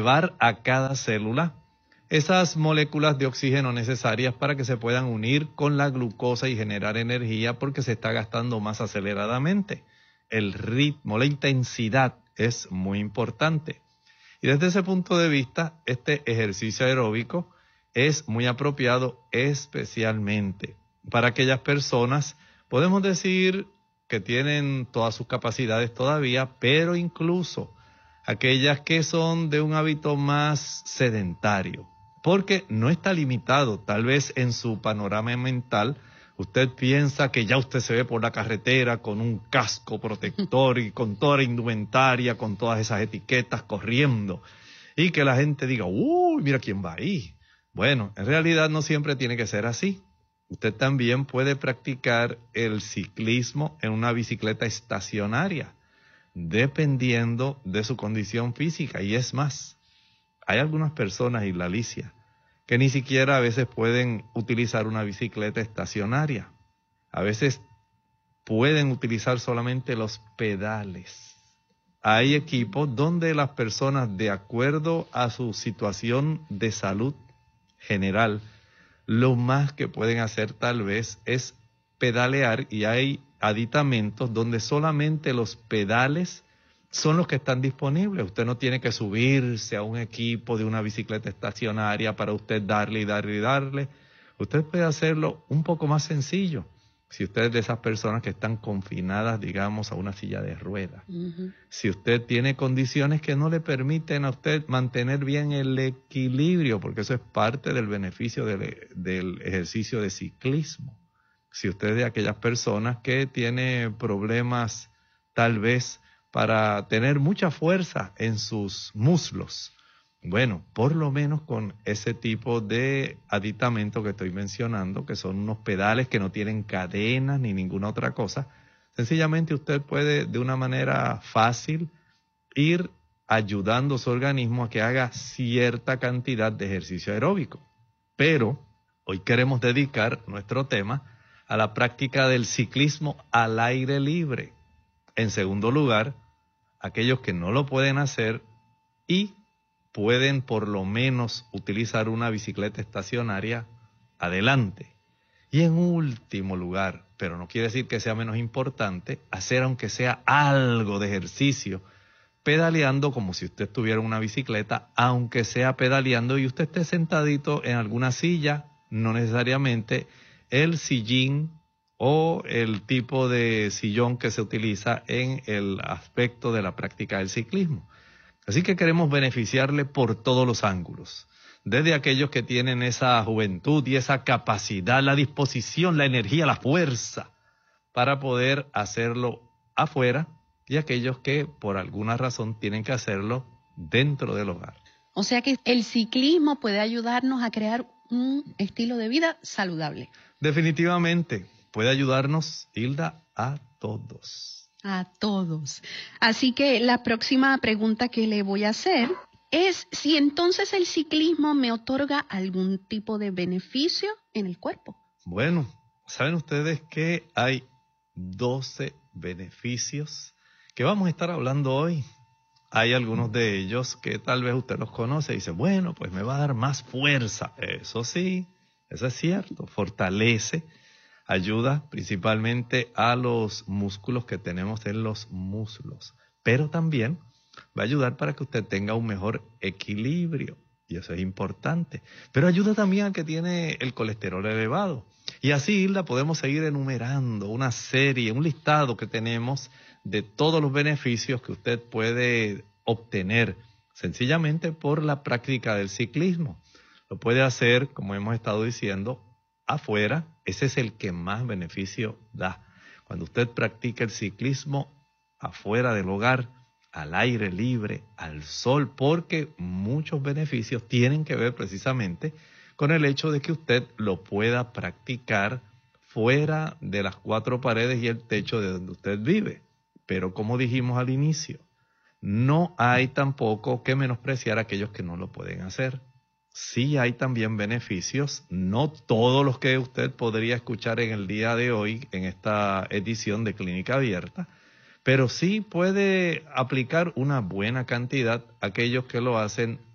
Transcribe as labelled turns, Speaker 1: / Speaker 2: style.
Speaker 1: llevar a cada célula esas moléculas de oxígeno necesarias para que se puedan unir con la glucosa y generar energía, porque se está gastando más aceleradamente. El ritmo, la intensidad es muy importante. Y desde ese punto de vista, este ejercicio aeróbico es muy apropiado, especialmente para aquellas personas, podemos decir, que tienen todas sus capacidades todavía, pero incluso aquellas que son de un hábito más sedentario, porque no está limitado. Tal vez en su panorama mental usted piensa que ya usted se ve por la carretera con un casco protector y con toda la indumentaria, con todas esas etiquetas corriendo, y que la gente diga, uy, mira quién va ahí. Bueno, en realidad no siempre tiene que ser así. Usted también puede practicar el ciclismo en una bicicleta estacionaria, dependiendo de su condición física. Y es más, hay algunas personas, Isla Alicia, que ni siquiera a veces pueden utilizar una bicicleta estacionaria. A veces pueden utilizar solamente los pedales. Hay equipos donde las personas, de acuerdo a su situación de salud general, lo más que pueden hacer tal vez es pedalear, y hay aditamentos donde solamente los pedales son los que están disponibles. Usted no tiene que subirse a un equipo de una bicicleta estacionaria para usted darle y darle y darle. Usted puede hacerlo un poco más sencillo. Si usted es de esas personas que están confinadas, digamos, a una silla de ruedas. Si usted tiene condiciones que no le permiten a usted mantener bien el equilibrio, porque eso es parte del beneficio del ejercicio de ciclismo. Si usted es de aquellas personas que tiene problemas tal vez para tener mucha fuerza en sus muslos, bueno, por lo menos con ese tipo de aditamento que estoy mencionando, que son unos pedales que no tienen cadenas ni ninguna otra cosa, sencillamente usted puede de una manera fácil ir ayudando a su organismo a que haga cierta cantidad de ejercicio aeróbico. Pero hoy queremos dedicar nuestro tema a la práctica del ciclismo al aire libre. En segundo lugar, aquellos que no lo pueden hacer y pueden por lo menos utilizar una bicicleta estacionaria, adelante. Y en último lugar, pero no quiere decir que sea menos importante, hacer aunque sea algo de ejercicio, pedaleando como si usted tuviera una bicicleta, aunque sea pedaleando y usted esté sentadito en alguna silla, no necesariamente el sillín o el tipo de sillón que se utiliza en el aspecto de la práctica del ciclismo. Así que queremos beneficiarle por todos los ángulos, desde aquellos que tienen esa juventud y esa capacidad, la disposición, la energía, la fuerza para poder hacerlo afuera, y aquellos que por alguna razón tienen que hacerlo dentro del hogar.
Speaker 2: O sea que el ciclismo puede ayudarnos a crear un estilo de vida saludable.
Speaker 1: Definitivamente, puede ayudarnos, Hilda, a todos.
Speaker 2: A todos. Así que la próxima pregunta que le voy a hacer es si entonces el ciclismo me otorga algún tipo de beneficio en el cuerpo.
Speaker 1: Bueno, ¿saben ustedes que hay 12 beneficios que vamos a estar hablando hoy? Hay algunos de ellos que tal vez usted los conoce y dice, bueno, pues me va a dar más fuerza. Eso sí, eso es cierto, fortalece, ayuda principalmente a los músculos que tenemos en los muslos, pero también va a ayudar para que usted tenga un mejor equilibrio, y eso es importante. Pero ayuda también al que tiene el colesterol elevado. Y así, Hilda, podemos seguir enumerando una serie, un listado que tenemos de todos los beneficios que usted puede obtener sencillamente por la práctica del ciclismo. Lo puede hacer, como hemos estado diciendo, afuera. Ese es el que más beneficio da. Cuando usted practica el ciclismo afuera del hogar, al aire libre, al sol, porque muchos beneficios tienen que ver precisamente con el hecho de que usted lo pueda practicar fuera de las cuatro paredes y el techo de donde usted vive. Pero como dijimos al inicio, no hay tampoco que menospreciar a aquellos que no lo pueden hacer. Sí hay también beneficios, no todos los que usted podría escuchar en el día de hoy, en esta edición de Clínica Abierta, pero sí puede aplicar una buena cantidad a aquellos que lo hacen